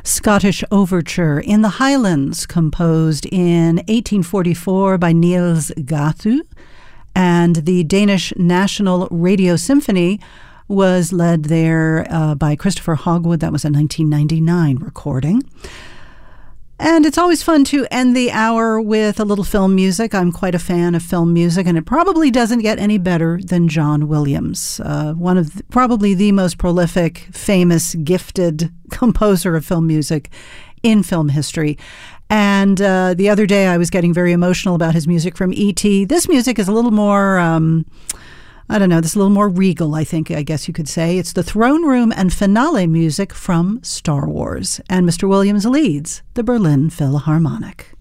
Scottish Overture in the Highlands, composed in 1844 by Niels Gathu. And the Danish National Radio Symphony was led there by Christopher Hogwood. That was a 1999 recording. And it's always fun to end the hour with a little film music. I'm quite a fan of film music, and it probably doesn't get any better than John Williams, probably the most prolific, famous, gifted composer of film music in film history. And the other day I was getting very emotional about his music from E.T. This music is a little more, this is a little more regal, I guess you could say. It's the throne room and finale music from Star Wars. And Mr. Williams leads the Berlin Philharmonic.